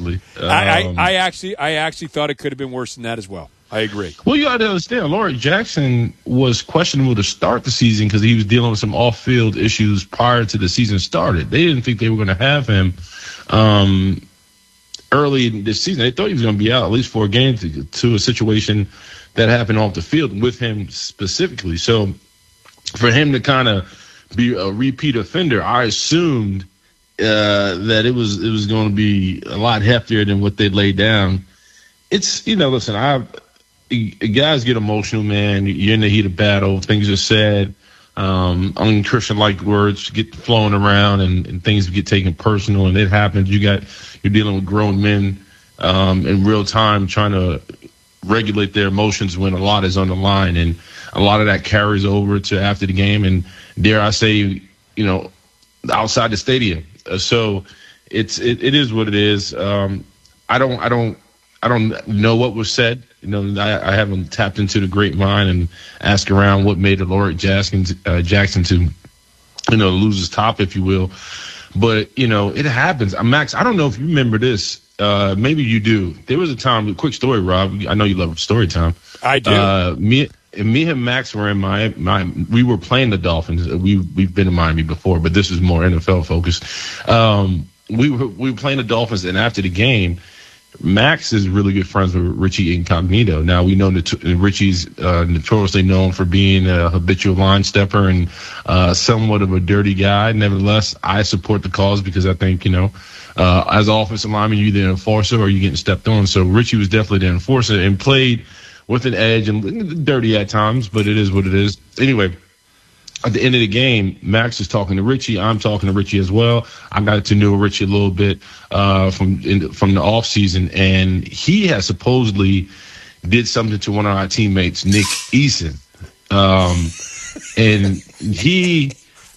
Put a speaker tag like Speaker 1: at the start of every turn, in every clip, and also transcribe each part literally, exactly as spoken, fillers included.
Speaker 1: defensively. Um,
Speaker 2: I, I, I actually, I actually thought it could have been worse than that as well. I agree.
Speaker 1: Well, you got to understand, Laurie Jackson was questionable to start the season because he was dealing with some off-field issues prior to the season started. They didn't think they were going to have him um, early in this season. They thought he was going to be out at least for a game to, to a situation that happened off the field with him specifically. So for him to kind of be a repeat offender, I assumed uh, that it was it was going to be a lot heftier than what they laid down. It's, you know, listen, I guys get emotional, man. You're in the heat of battle. Things are said. Um, unchristian-like words get flowing around, and, and things get taken personal, and it happens. You got you're dealing with grown men um, in real time, trying to regulate their emotions when a lot is on the line, and a lot of that carries over to after the game, and dare I say, you know, outside the stadium. Uh, so it's it, it is what it is. Um, I don't I don't I don't know what was said. You know, I, I haven't tapped into the grapevine and asked around what made Laurie Jackson, uh, Jackson to, you know, lose his top, if you will. But, you know, it happens. Uh, Max, I don't know if you remember this. Uh, maybe you do. There was a time, quick story, Rob. I know you love story time.
Speaker 2: I do.
Speaker 1: Uh, me, me and Max were in my, my, we were playing the Dolphins. We, we've been in Miami before, but this is more N F L focused. Um, we were, we were playing the Dolphins, and after the game, Max is really good friends with Richie Incognito. Now, we know that Richie's uh, notoriously known for being a habitual line stepper and uh, somewhat of a dirty guy. Nevertheless, I support the cause because I think, you know, uh, as an offensive lineman, you're either an enforcer or you're getting stepped on. So Richie was definitely the enforcer and played with an edge and dirty at times, but it is what it is. Anyway, at the end of the game, Max is talking to Richie. I'm talking to Richie as well. I got to know Richie a little bit uh, from in, from the off season, and he has supposedly did something to one of our teammates, Nick Eason, um, and he.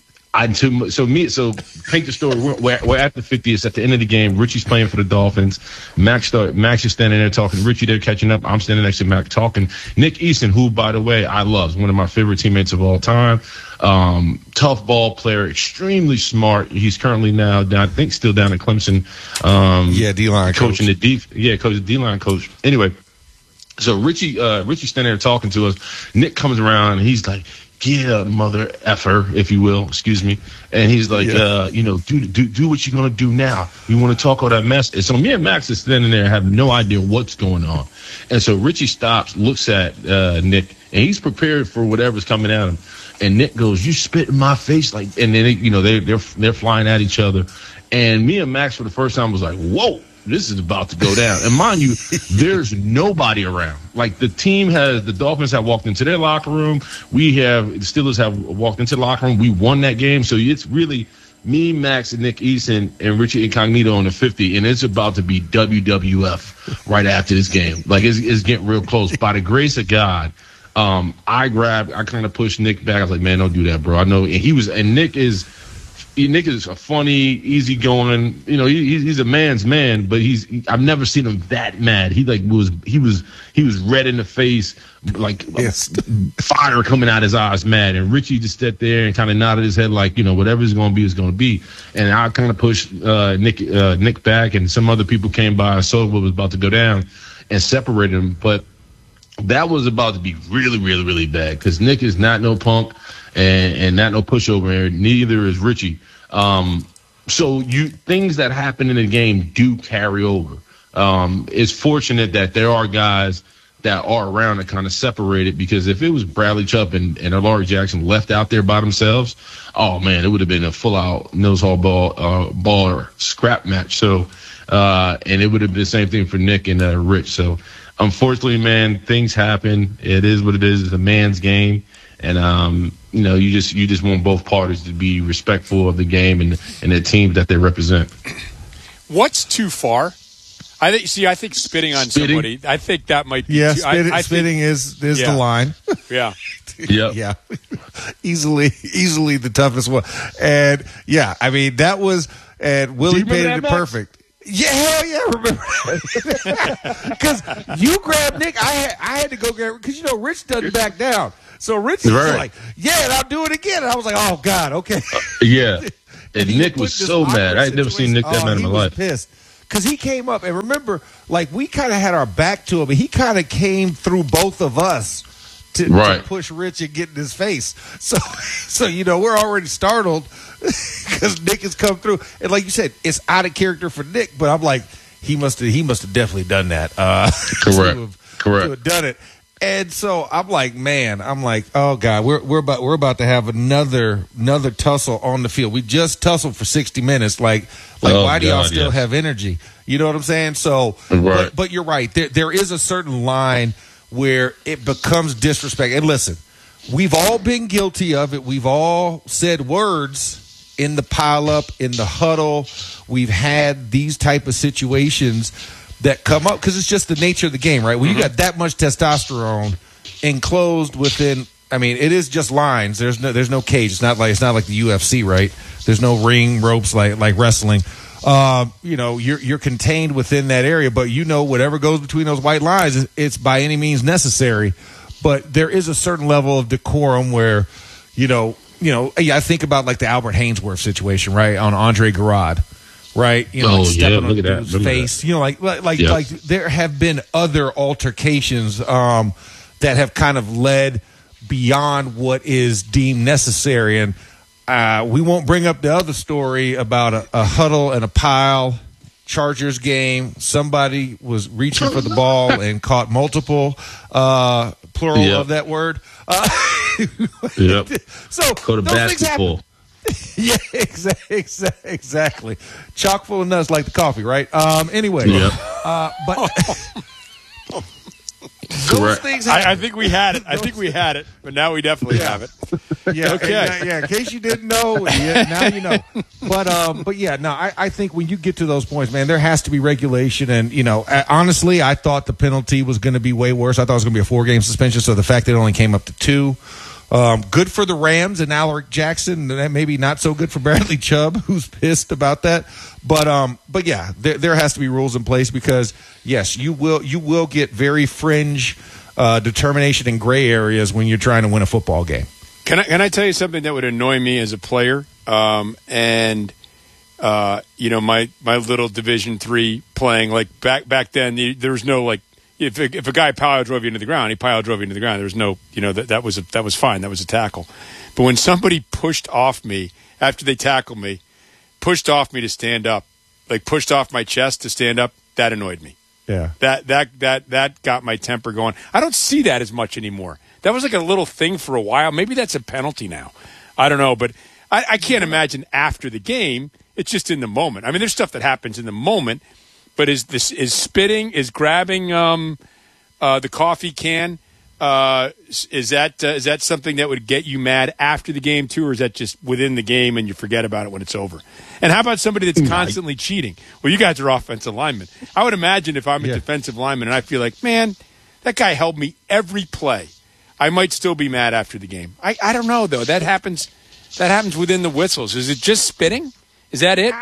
Speaker 1: I to, so me so paint the story. We're, we're, we're at the fiftieth. At the end of the game, Richie's playing for the Dolphins. Max start, Max is standing there talking to Richie. They're catching up. I'm standing next to Max talking. Nick Eason, who by the way I love, is one of my favorite teammates of all time. Um, tough ball player, extremely smart. He's currently now down, I think still down at Clemson. Um,
Speaker 3: yeah, D-line
Speaker 1: coaching
Speaker 3: coach.
Speaker 1: the D. Yeah, coach the D-line coach. Anyway, so Richie, uh, Richie standing there talking to us. Nick comes around and he's like, yeah, mother effer, if you will, excuse me. And he's like, yeah. uh, you know, do do do what you're gonna do now. You want to talk all that mess. And so me and Max is standing there, have no idea what's going on. And so Richie stops, looks at uh, Nick, and he's prepared for whatever's coming at him. And Nick goes, "You spit in my face," like, and then you know they they're they're flying at each other. And me and Max for the first time was like, "Whoa, this is about to go down." And mind you, there's nobody around. Like the team has, the Dolphins have walked into their locker room. We have, the Steelers have walked into the locker room. We won that game. So it's really me, Max, and Nick Eason and Richie Incognito on the fifty. And it's about to be W W F right after this game. Like it's, it's getting real close. By the grace of God, um, I grabbed, I kind of pushed Nick back. I was like, man, don't do that, bro. I know. And he was, and Nick is, He, Nick is a funny, easygoing. You know, he, he's a man's man, but he's. He, I've never seen him that mad. He like was. He was. He was red in the face, like
Speaker 3: yes.
Speaker 1: fire coming out his eyes, mad. And Richie just sat there and kind of nodded his head, like, you know, whatever's going to be is going to be. And I kind of pushed uh, Nick uh, Nick back, and some other people came by and saw what was about to go down, and separated him. But that was about to be really, really, really bad because Nick is not no punk. And, and not no pushover. Neither is Richie. Um, so you things that happen in the game do carry over. Um, it's fortunate that there are guys that are around and kind of separated because if it was Bradley Chubb and, and Laurie Jackson left out there by themselves, oh man, it would have been a full out nose hall ball uh, ball or scrap match. So uh, and it would have been the same thing for Nick and uh, Rich. So unfortunately, man, things happen. It is what it is. It's a man's game. And, um, you know, you just you just want both parties to be respectful of the game and, and the team that they represent.
Speaker 2: What's too far? I think. See, I think spitting on
Speaker 1: spitting.
Speaker 2: somebody. I think that might be.
Speaker 3: Yeah,
Speaker 2: too,
Speaker 3: spitting,
Speaker 2: I, I
Speaker 3: spitting
Speaker 2: think,
Speaker 3: is is
Speaker 2: yeah.
Speaker 3: the line.
Speaker 2: Yeah.
Speaker 1: Yep.
Speaker 3: Yeah. easily, easily the toughest one. And yeah, I mean that was and Willie painted it perfect. Yeah, hell yeah, I remember that. Because you grabbed Nick, I had I had to go grab because you know Rich doesn't back down. So Rich was
Speaker 1: right.
Speaker 3: like, "Yeah, and I'll do it again." And I was like, "Oh God, okay."
Speaker 1: Uh, yeah, and Nick was so mad. I had never seen Nick that
Speaker 3: oh,
Speaker 1: mad in my
Speaker 3: was
Speaker 1: life.
Speaker 3: Pissed because he came up, and remember, like, we kind of had our back to him, and he kind of came through both of us to,
Speaker 1: right.
Speaker 3: to push Rich and get in his face. So, so you know, we're already startled because Nick has come through, and like you said, it's out of character for Nick. But I'm like, he must have, he must have definitely done that. Uh,
Speaker 1: Correct.
Speaker 3: to have,
Speaker 1: Correct.
Speaker 3: To have done it. And so I'm like, man, I'm like, oh God, we're we're about we're about to have another another tussle on the field. We just tussled for sixty minutes. Like, like
Speaker 1: oh,
Speaker 3: why do y'all
Speaker 1: God,
Speaker 3: still
Speaker 1: yes.
Speaker 3: have energy? You know what I'm saying? So,
Speaker 1: right.
Speaker 3: but, but you're right. There there is a certain line where it becomes disrespect. And listen, we've all been guilty of it. We've all said words in the pileup, in the huddle. We've had these type of situations that come up because it's just the nature of the game, right? When mm-hmm. you got that much testosterone enclosed within, I mean, it is just lines. There's no, there's no cage. It's not like it's not like the U F C, right? There's no ring ropes like like wrestling. Uh, you know, you're you're contained within that area, but you know whatever goes between those white lines, it's by any means necessary. But there is a certain level of decorum where, you know, you know, I think about like the Albert Hainsworth situation, right, on Andre Garrod. Right, you know,
Speaker 1: oh,
Speaker 3: like stepping
Speaker 1: yeah,
Speaker 3: on
Speaker 1: look
Speaker 3: dude's face.
Speaker 1: That.
Speaker 3: You know, like like like,
Speaker 1: yep.
Speaker 3: like there have been other altercations um, that have kind of led beyond what is deemed necessary, and uh, we won't bring up the other story about a, a huddle and a pile Chargers game. Somebody was reaching for the ball and caught multiple uh, plural
Speaker 1: yep.
Speaker 3: of that word. Uh,
Speaker 1: yep.
Speaker 3: So
Speaker 1: go to
Speaker 3: those
Speaker 1: basketball.
Speaker 3: Yeah, exactly, exactly. Chock full of nuts like the coffee, right? Um. Anyway,
Speaker 1: yep.
Speaker 3: uh, but those
Speaker 1: Correct.
Speaker 3: things.
Speaker 2: I, I think we had it. I think we had it, but now we definitely
Speaker 3: yeah.
Speaker 2: have it.
Speaker 3: Yeah.
Speaker 2: Okay.
Speaker 3: Yeah, yeah. In case you didn't know, yeah, now you know. But um. But yeah. No. I, I think when you get to those points, man, there has to be regulation. And you know, honestly, I thought the penalty was going to be way worse. I thought it was going to be a four-game suspension. So the fact that it only came up to two. Um, good for the Rams and Alaric Jackson. Maybe not so good for Bradley Chubb, who's pissed about that. But um, but yeah, there, there has to be rules in place because yes, you will you will get very fringe uh, determination in gray areas when you're trying to win a football game.
Speaker 2: Can I can I tell you something that would annoy me as a player? Um, and uh, you know, my my little Division three playing like back back then, there was no like. If a, if a guy pile drove you into the ground, he pile drove you into the ground. There was no, you know, that that was a, that was fine. That was a tackle. But when somebody pushed off me after they tackled me, pushed off me to stand up, like pushed off my chest to stand up, that annoyed me.
Speaker 3: Yeah.
Speaker 2: That that that that got my temper going. I don't see that as much anymore. That was like a little thing for a while. Maybe that's a penalty now. I don't know, but I, I can't imagine after the game. It's just in the moment. I mean, there's stuff that happens in the moment. But is this is spitting, is grabbing um, uh, the coffee can, uh, is that uh, is that something that would get you mad after the game too, or is that just within the game and you forget about it when it's over? And how about somebody that's constantly cheating? Well, you guys are offensive linemen. I would imagine if I'm a yeah. defensive lineman and I feel like, man, that guy held me every play, I might still be mad after the game. I, I don't know though. That happens. That happens within the whistles. Is it just spitting? Is that it?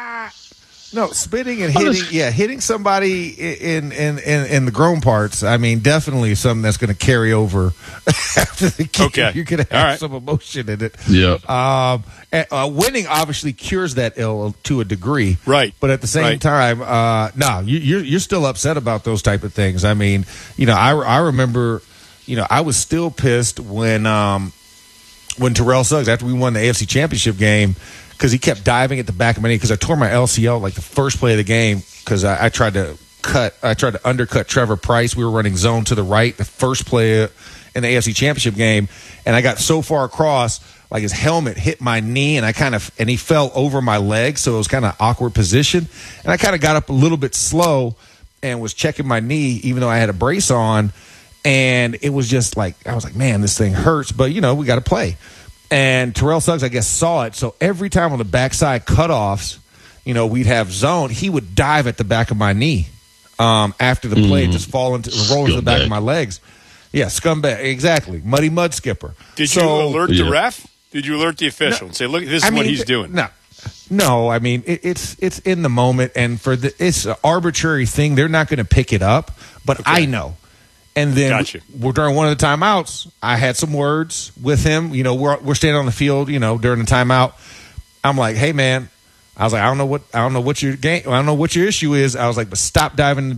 Speaker 3: No, spitting and hitting, yeah, hitting somebody in in, in, in the groin parts, I mean, definitely something that's going to carry over after the game.
Speaker 2: Okay.
Speaker 3: You're going to have right. some emotion in it.
Speaker 1: Yeah.
Speaker 3: Um, and, uh, winning obviously cures that ill to a degree.
Speaker 2: Right.
Speaker 3: But at the same
Speaker 2: right.
Speaker 3: time, uh, no, you, you're, you're still upset about those type of things. I mean, you know, I, I remember, you know, I was still pissed when, um, when Terrell Suggs, after we won the A F C Championship game, because he kept diving at the back of my knee because I tore my L C L like the first play of the game because I, I tried to cut, I tried to undercut Trevor Price. We were running zone to the right, the first play in the A F C Championship game, and I got so far across, like his helmet hit my knee, and I kind of, and he fell over my leg, so it was kind of awkward position, and I kind of got up a little bit slow and was checking my knee, even though I had a brace on, and it was just like, I was like, man, this thing hurts, but you know, we got to play. And Terrell Suggs, I guess, saw it. So every time on the backside cutoffs, you know, we'd have zone, he would dive at the back of my knee um, after the play, mm-hmm. just fall into, roll into the back of my legs. Yeah, scumbag, exactly. Muddy mud skipper.
Speaker 2: Did
Speaker 3: so,
Speaker 2: you alert
Speaker 1: yeah.
Speaker 2: the ref? Did you alert the official
Speaker 3: no,
Speaker 2: and say, look, this is
Speaker 3: I mean,
Speaker 2: what he's doing?
Speaker 3: No. No, I mean, it, it's it's in the moment, and for the it's an arbitrary thing. They're not going to pick it up, but okay. I know. And then
Speaker 2: gotcha.
Speaker 3: we're during one of the timeouts, I had some words with him. You know, we're we're standing on the field, you know, during the timeout. I'm like, hey, man, I was like, I don't know what I don't know what your game I don't know what your issue is. I was like, but stop diving